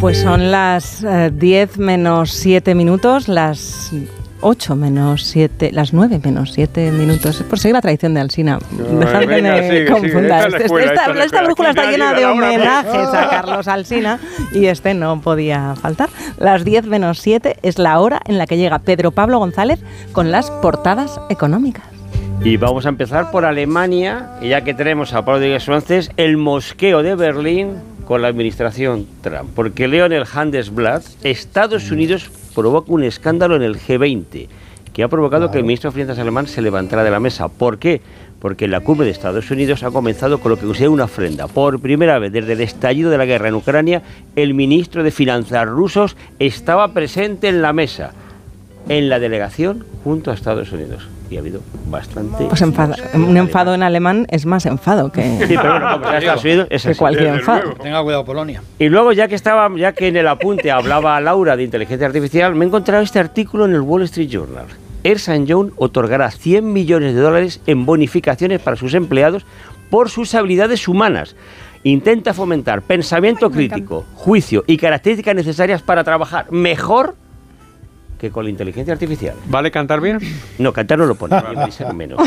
Pues son las 10 menos 7 minutos, las 8 menos 7, las 9 menos 7 minutos. Por seguir la tradición de Alsina. Dejad que me confunda. Esta brújula está llena de homenajes a Carlos Alsina y este no podía faltar. Las 10 menos 7 es la hora en la que llega Pedro Pablo González con las portadas económicas. Y vamos a empezar por Alemania, y ya que tenemos a Pablo Díaz Suárez, el mosqueo de Berlín con la administración Trump. Porque leo en el Handelsblatt, Estados Unidos provoca un escándalo en el G20, que ha provocado que el ministro de Finanzas alemán se levantara de la mesa. ¿Por qué? Porque la cumbre de Estados Unidos ha comenzado con lo que considera una ofrenda. Por primera vez desde el estallido de la guerra en Ucrania, el ministro de Finanzas rusos estaba presente en la mesa, en la delegación junto a Estados Unidos. Y ha habido bastante... Pues un enfado en alemán es más enfado que... Sí, pero bueno, como Estados Unidos es así. Cualquier enfado. Tenga cuidado, Polonia. Y luego, ya que en el apunte hablaba Laura de inteligencia artificial, me he encontrado este artículo en el Wall Street Journal. Ernst & Young otorgará $100 millones en bonificaciones para sus empleados por sus habilidades humanas. Intenta fomentar pensamiento crítico, juicio y características necesarias para trabajar mejor que con la inteligencia artificial. ¿Vale cantar bien? No, cantar no lo pone, menos.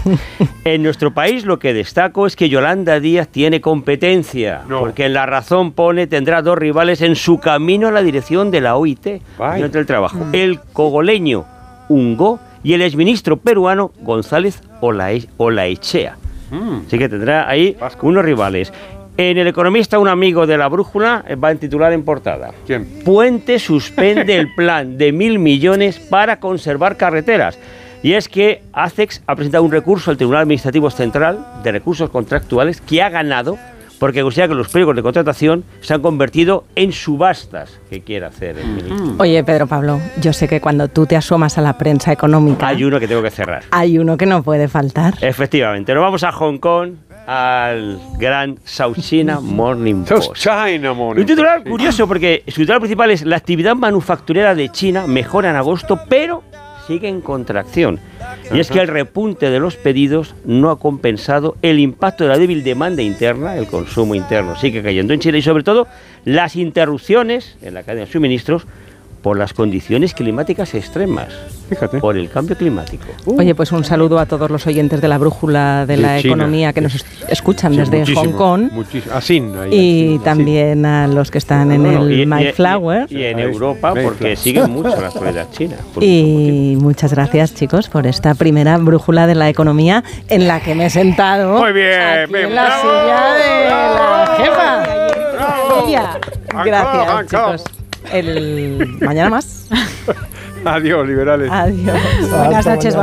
En nuestro país lo que destaco es que Yolanda Díaz tiene competencia, porque en La Razón pone tendrá 2 rivales en su camino a la dirección de la OIT, del Trabajo, el cogoleño Ungo y el exministro peruano González Olaechea. Así que tendrá ahí unos rivales. En El Economista, un amigo de La Brújula va a titular en portada. ¿Quién? Puente suspende el plan de 1.000 millones para conservar carreteras. Y es que ACEX ha presentado un recurso al Tribunal Administrativo Central de Recursos Contractuales que ha ganado porque considera que los pliegos de contratación se han convertido en subastas que quiere hacer el ministro. Oye, Pedro Pablo, yo sé que cuando tú te asomas a la prensa económica... Hay uno que tengo que cerrar. Hay uno que no puede faltar. Efectivamente. Nos vamos a Hong Kong, al gran South China Morning Post. Un titular curioso porque su titular principal es: la actividad manufacturera de China mejora en agosto, pero sigue en contracción. Y es que el repunte de los pedidos no ha compensado el impacto de la débil demanda interna, el consumo interno sigue cayendo en China y sobre todo las interrupciones en la cadena de suministros por las condiciones climáticas extremas. Fíjate. Por el cambio climático. Oye, pues un saludo a todos los oyentes de la Brújula de la Economía que nos escuchan desde Hong Kong. Y también a los que están en el Mayflower. Y en Europa, porque siguen mucho la actualidad china. Y muchas gracias, chicos, por esta primera Brújula de la Economía en la que me he sentado. Muy bien, aquí en la silla de la jefa. Gracias, chicos. Mañana más. Adiós, liberales. Adiós. Buenas noches.